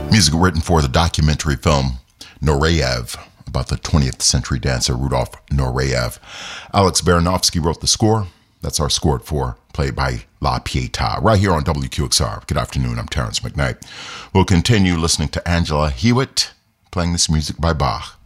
Music written for the documentary film Nureyev, about the 20th century dancer Rudolf Nureyev. Alex Baranovsky wrote the score. That's our score at 4, played by La Pietà, right here on WQXR. Good afternoon, I'm Terrence McKnight. We'll continue listening to Angela Hewitt playing this music by Bach.